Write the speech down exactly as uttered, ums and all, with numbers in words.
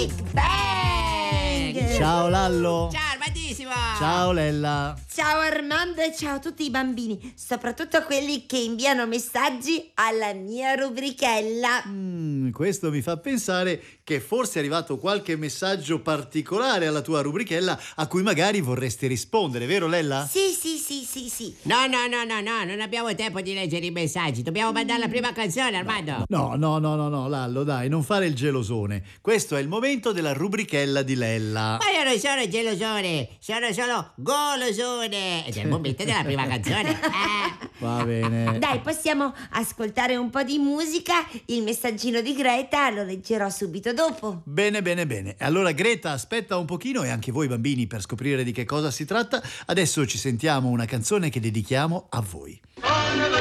Big Bang! Ciao Lallo. Ciao Armandissimo. Ciao Lella. Ciao Armando e ciao a tutti i bambini, soprattutto a quelli che inviano messaggi alla mia rubrichella. Mm, questo mi fa pensare che forse è arrivato qualche messaggio particolare alla tua rubrichella a cui magari vorresti rispondere, vero Lella? Sì, sì, sì, sì, sì. No, no, no, no, no, non abbiamo tempo di leggere i messaggi. Dobbiamo mandare la prima canzone, Armando. No, no, no, no, no, Lallo, dai, non fare il gelosone. Questo è il momento della rubrichella di Lella. Ma io non sono gelosone, sono solo golosone. Ed è il momento della prima canzone. Eh. Va bene. Dai, possiamo ascoltare un po' di musica? Il messaggino di Greta lo leggerò subito dopo. Bene, bene, bene. Allora Greta, aspetta un pochino e anche voi bambini per scoprire di che cosa si tratta. Adesso ci sentiamo una canzone che dedichiamo a voi.